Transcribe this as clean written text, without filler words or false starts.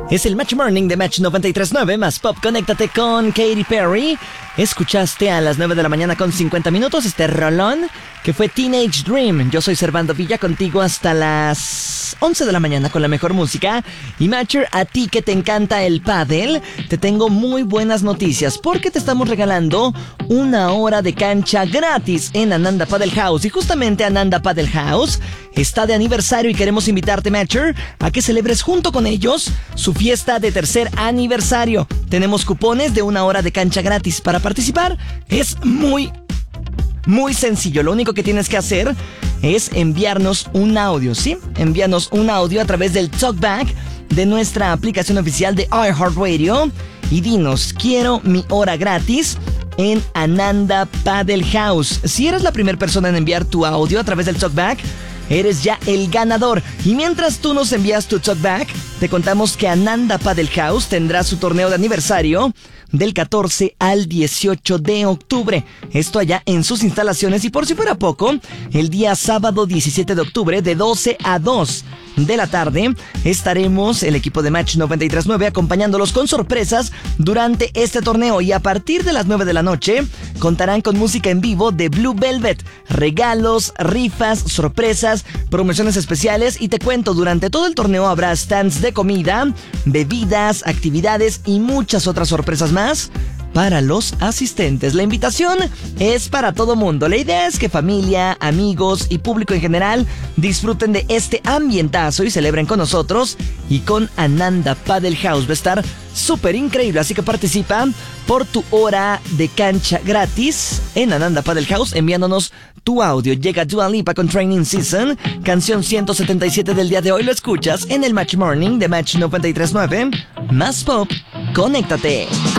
Es el Match Morning de Match 93.9 más Pop. Conéctate con Katy Perry. Escuchaste a las 9 de la mañana con 50 minutos este rolón que fue Teenage Dream. Yo soy Servando Villa, contigo hasta las 11 de la mañana con la mejor música. Y Matcher, a ti que te encanta el pádel, te tengo muy buenas noticias porque te estamos regalando una hora de cancha gratis en Ananda Padel House. Y justamente Ananda Padel House está de aniversario y queremos invitarte, Matcher, a que celebres junto con ellos su fiesta de tercer aniversario. Tenemos cupones de una hora de cancha gratis. Para participar es muy sencillo. Lo único que tienes que hacer es enviarnos un audio, ¿sí? Envíanos un audio a través del talkback de nuestra aplicación oficial de iHeartRadio y dinos: quiero mi hora gratis en Ananda Padel House. Si eres la primera persona en enviar tu audio a través del talkback, eres ya el ganador. Y mientras tú nos envías tu talkback, te contamos que Ananda Padel House tendrá su torneo de aniversario del 14 al 18 de octubre. Esto allá en sus instalaciones. Y por si fuera poco, el día sábado 17 de octubre de 12 a 2 de la tarde estaremos el equipo de Match 93.9 acompañándolos con sorpresas durante este torneo. Y a partir de las 9 de la noche contarán con música en vivo de Blue Velvet, regalos, rifas, sorpresas, promociones especiales. Y te cuento, durante todo el torneo habrá stands de comida, bebidas, actividades y muchas otras sorpresas más para los asistentes. La invitación es para todo mundo. La idea es que familia, amigos y público en general disfruten de este ambientazo y celebren con nosotros y con Ananda Padel House. Va a estar súper increíble, así que participa por tu hora de cancha gratis en Ananda Padel House enviándonos tu audio. Llega Dua Lipa con Training Season, canción 177 del día de hoy. Lo escuchas en el Match Morning de Match 93.9 más Pop. Conéctate.